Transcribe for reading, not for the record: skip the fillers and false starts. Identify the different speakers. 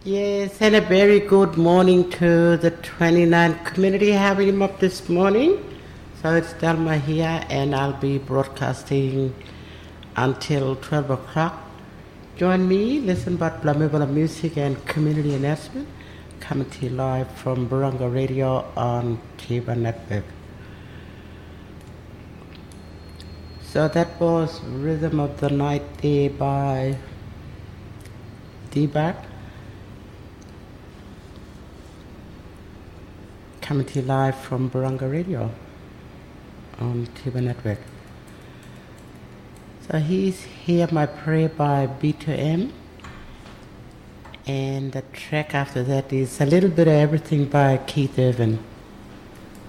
Speaker 1: Yes, and a very good morning to the 29 community having him up this morning. So it's Delma here, and I'll be broadcasting until 12 o'clock. Join me, listen about Blamibala music and community announcement, coming to you live from Barunga Radio on Tiba Network. So that was Rhythm of the Night there by D-Bart. Coming to you live from Barunga Radio on Tiba Network. So he's Hear My Prayer by B2M. And the track after that is A Little Bit of Everything by Keith Urban.